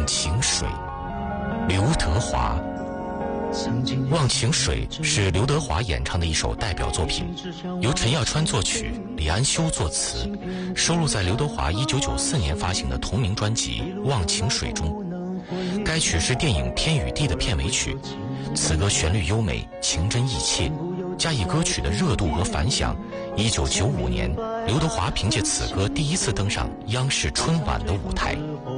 忘情水》，刘德华。《忘情水》是刘德华演唱的一首代表作品，由陈耀川作曲，李安修作词，收录在刘德华1994年发行的同名专辑《忘情水》中。该曲是电影《天与地》的片尾曲，此歌旋律优美，情真意切，加以歌曲的热度和反响，1995年刘德华凭借此歌第一次登上央视春晚的舞台。